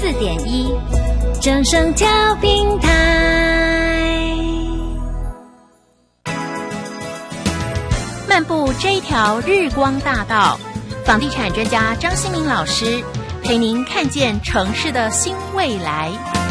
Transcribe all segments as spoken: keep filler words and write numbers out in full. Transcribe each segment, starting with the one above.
四点一，正声调频台。漫步这一条日光大道，房地产专家张新民老师陪您看见城市的新未来。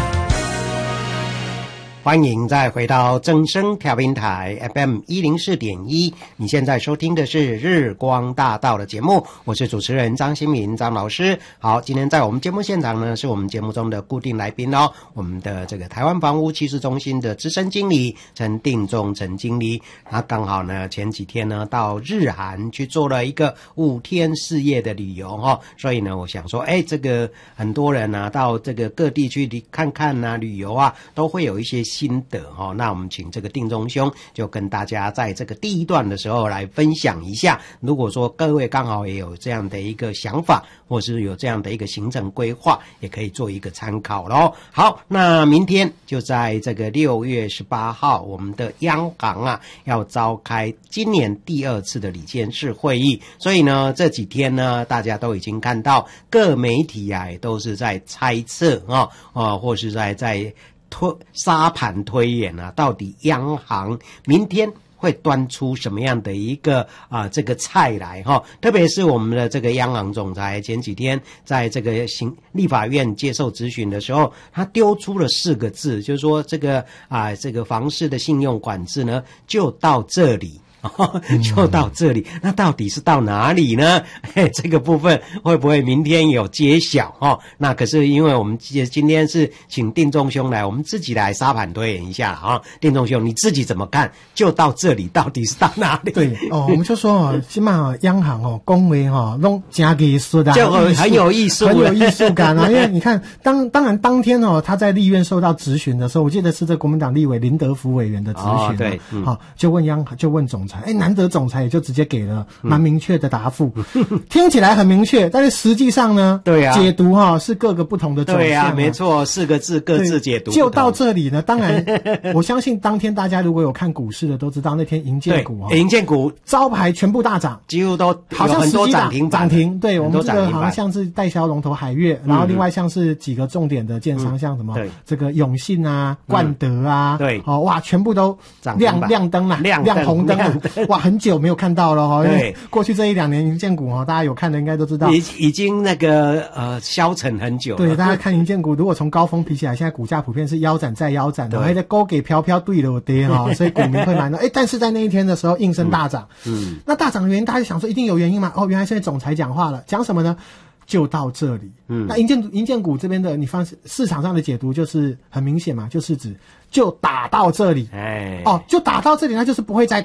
欢迎再回到正声调频台 F M 一零四点一，你现在收听的是日光大道的节目，我是主持人张新民张老师。好，今天在我们节目现场呢，是我们节目中的固定来宾哦，我们的这个台湾房屋趋势中心的资深经理陈定中陈经理，他刚好呢前几天呢到日韩去做了一个五天四夜的旅游哦，所以呢我想说，哎，这个很多人啊到这个各地去看看啊旅游啊，都会有一些心得哦，那我们请这个定中兄就跟大家在这个第一段的时候来分享一下，如果说各位刚好也有这样的一个想法，或是有这样的一个行程规划，也可以做一个参考咯。好，那明天就在这个六月十八号，我们的央行啊要召开今年第二次的理监事会议，所以呢这几天呢大家都已经看到各媒体啊也都是在猜测啊、哦、或是在在推沙盘推演啊，到底央行明天会端出什么样的一个啊、呃、这个菜来哈？特别是我们的这个央行总裁前几天在这个行立法院接受质询的时候，他丢出了四个字，就是说这个啊、呃、这个房市的信用管制呢就到这里。哦，就到这里，那到底是到哪里呢？嘿，这个部分会不会明天有揭晓？哦，那可是因为我们今天是请定中兄来，我们自己来沙盘推演一下啊、哦。定中兄，你自己怎么看？就到这里，到底是到哪里？ 对哦，我们就说哦，起码央行哦，恭维哈，弄加艺术的， 就很有艺术， 很有艺术感啊。因为你看，当当然当天哦，他在立院受到质询的时候，我记得是这国民党立委林德福委员的质询、哦， 对，嗯、 好、哦，就问央就问总。哎，难得总裁也就直接给了蛮明确的答复、嗯，听起来很明确，但是实际上呢， 对啊， 解读哈、哦、是各个不同的走向、啊。 对啊，没错，四个字各自解读。 就到这里呢，当然，我相信当天大家如果有看股市的都知道，那天营建股哈， 营建股招牌全部大涨， 几乎都好像很多涨停涨停。对，我们这个好像像是代销龙头海悦、嗯，然后另外像是几个重点的建商，嗯、像什么这个永信啊、冠德啊， 对， 哦哇，全部都亮亮灯啦， 亮亮红灯啊，哇，很久没有看到了哈，因为过去这一两年营建股哈，大家有看的应该都知道， 已已经那个呃消沉很久了。 对，大家看营建股，如果从高峰比起来，现在股价普遍是腰斩再腰斩的，还在高给飘飘对了我跌哈，所以股民会买到。哎，但是在那一天的时候应声大涨，嗯，那大涨的原因，大家就想说一定有原因嘛？哦，原来现在总裁讲话了，讲什么呢？就到这里，嗯，那营建营建股这边的，你放市场上的解读就是很明显嘛，就是指就打到这里，哎，哦，就打到这里，那就是不会再